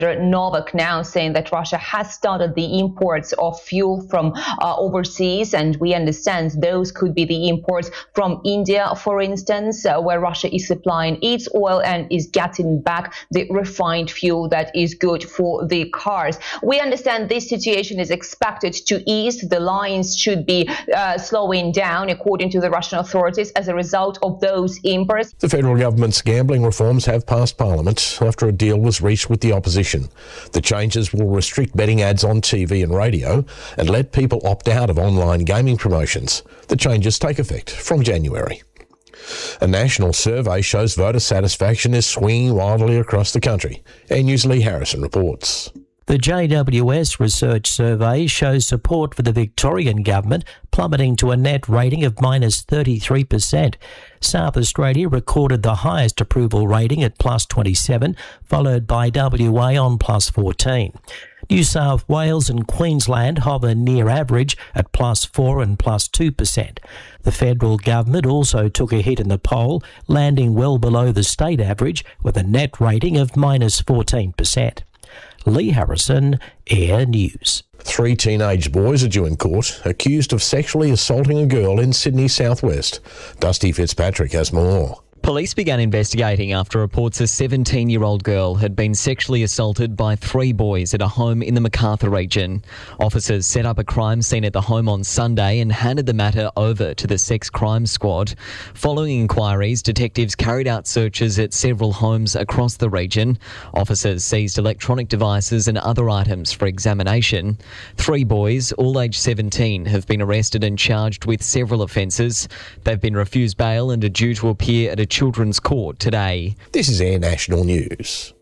Novak now saying that Russia has started the imports of fuel from overseas, and we understand those could be the imports from India, for instance, where Russia is supplying its oil and is getting back the refined fuel that is good for the cars. We understand this situation is expected to ease. The lines should be slowing down, according to the Russian authorities, as a result of those imports. The federal government's gambling reforms have passed Parliament after a deal was reached with the opposition. The changes will restrict betting ads on TV and radio and let people opt out of online gaming promotions. The changes take effect from January. A national survey shows voter satisfaction is swinging wildly across the country. News Lee Harrison reports. The JWS research survey shows support for the Victorian government plummeting to a net rating of minus 33%. South Australia recorded the highest approval rating at plus 27, followed by WA on plus 14. New South Wales and Queensland hover near average at plus 4 and plus 2%. The federal government also took a hit in the poll, landing well below the state average with a net rating of minus 14%. Lee Harrison, Air News. 3 teenage boys are due in court, accused of sexually assaulting a girl in Sydney southwest. Dusty Fitzpatrick has more. Police began investigating after reports a 17-year-old girl had been sexually assaulted by 3 boys at a home in the Macarthur region. Officers set up a crime scene at the home on Sunday and handed the matter over to the Sex Crime Squad. Following inquiries, detectives carried out searches at several homes across the region. Officers seized electronic devices and other items for examination. 3 boys, all aged 17, have been arrested and charged with several offences. They've been refused bail and are due to appear at a children's court today. This is Air National News.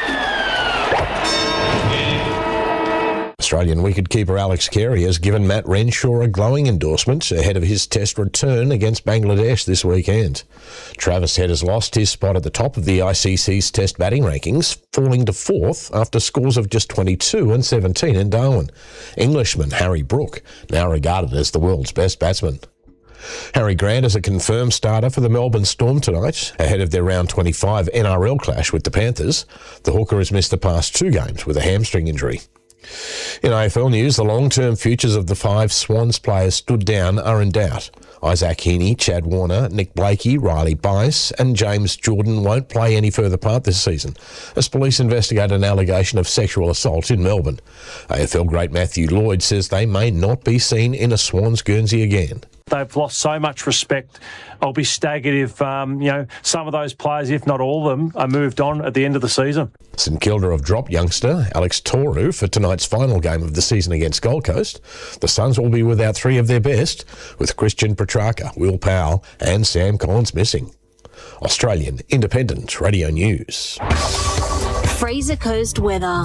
Australian wicketkeeper Alex Carey has given Matt Renshaw a glowing endorsement ahead of his test return against Bangladesh this weekend. Travis Head has lost his spot at the top of the ICC's test batting rankings, falling to 4th after scores of just 22 and 17 in Darwin. Englishman Harry Brook, now regarded as the world's best batsman. Harry Grant is a confirmed starter for the Melbourne Storm tonight, ahead of their round 25 NRL clash with the Panthers. The hooker has missed the past 2 games with a hamstring injury. In AFL news, the long-term futures of the 5 Swans players stood down are in doubt. Isaac Heaney, Chad Warner, Nick Blakey, Riley Bice and James Jordan won't play any further part this season, as police investigate an allegation of sexual assault in Melbourne. AFL great Matthew Lloyd says they may not be seen in a Swans Guernsey again. They've lost so much respect. I'll be staggered if, some of those players, if not all of them, are moved on at the end of the season. St Kilda have dropped youngster Alex Toru for tonight's final game of the season against Gold Coast. The Suns will be without 3 of their best, with Christian Petrarca, Will Powell and Sam Collins missing. Australian Independent Radio News. Fraser Coast weather.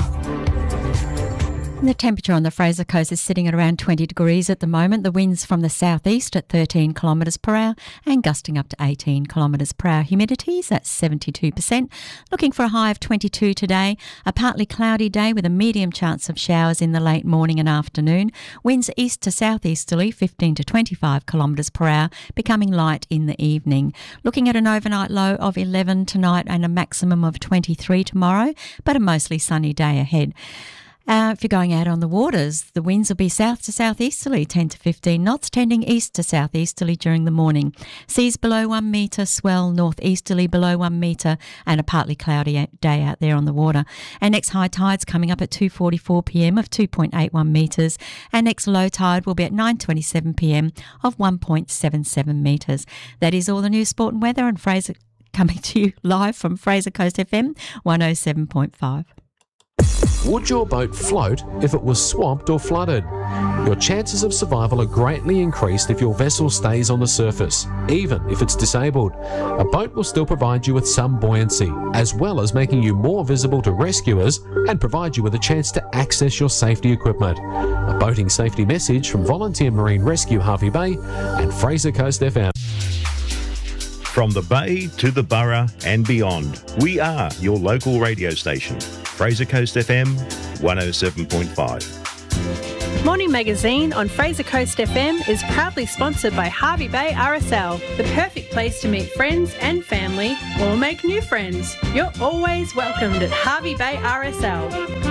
The temperature on the Fraser Coast is sitting at around 20 degrees at the moment. The winds from the southeast at 13 kilometres per hour and gusting up to 18 kilometres per hour. Humidity is at 72%. Looking for a high of 22 today. A partly cloudy day with a medium chance of showers in the late morning and afternoon. Winds east to southeasterly 15 to 25 kilometres per hour, becoming light in the evening. Looking at an overnight low of 11 tonight and a maximum of 23 tomorrow, but a mostly sunny day ahead. If you're going out on the waters, the winds will be south to southeasterly, 10 to 15 knots, tending east to southeasterly during the morning. Seas below 1 metre, swell northeasterly below 1 metre, and a partly cloudy day out there on the water. And next high tide's coming up at 2:44 p.m. of 2.81 metres, and next low tide will be at 9:27 p.m. of 1.77 metres. That is all the news, sport and weather, and Fraser coming to you live from Fraser Coast FM 107.5. Would your boat float if it was swamped or flooded? Your chances of survival are greatly increased if your vessel stays on the surface, even if it's disabled. A boat will still provide you with some buoyancy, as well as making you more visible to rescuers and provide you with a chance to access your safety equipment. A boating safety message from Volunteer Marine Rescue Harvey Bay and Fraser Coast FM. From the Bay to the Borough and beyond, we are your local radio station. Fraser Coast FM 107.5. Morning Magazine on Fraser Coast FM is proudly sponsored by Hervey Bay RSL, the perfect place to meet friends and family or make new friends. You're always welcomed at Hervey Bay RSL.